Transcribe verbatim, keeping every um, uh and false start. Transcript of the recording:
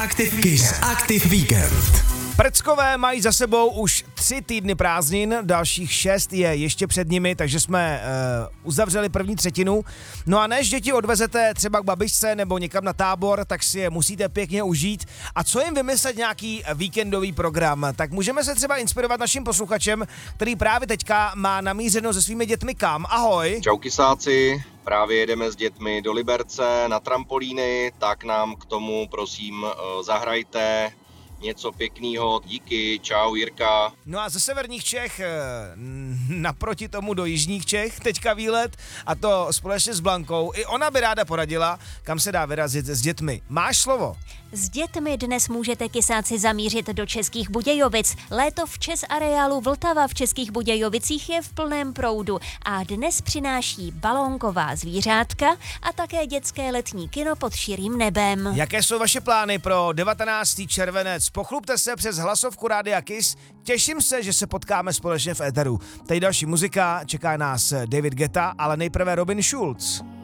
Aktiv Kiss Aktiv Víkend. Prckové mají za sebou už tři týdny prázdnin, dalších šest je ještě před nimi, takže jsme uh, uzavřeli první třetinu. No a než děti odvezete třeba k babičce nebo někam na tábor, tak si je musíte pěkně užít. A co jim vymyslet nějaký víkendový program? Tak můžeme se třeba inspirovat naším posluchačem, který právě teďka má namířeno se svými dětmi kam. Ahoj. Čau kysáci, právě jedeme s dětmi do Liberce na trampolíny, tak nám k tomu prosím zahrajte něco pěkného. Díky, čau Jirka. No a ze severních Čech naproti tomu do jižních Čech teďka výlet, a to společně s Blankou. I ona by ráda poradila, kam se dá vyrazit s dětmi. Máš slovo? S dětmi dnes můžete kysáci zamířit do Českých Budějovic. Léto v Čes areálu Vltava v Českých Budějovicích je v plném proudu a dnes přináší balónková zvířátka a také dětské letní kino pod širým nebem. Jaké jsou vaše plány pro devatenáctého červenec? Pochlupte se přes hlasovku Rádia Kiss. Těším se, že se potkáme společně v éteru. Tady další muzika, čeká nás David Guetta, ale nejprve Robin Schulz.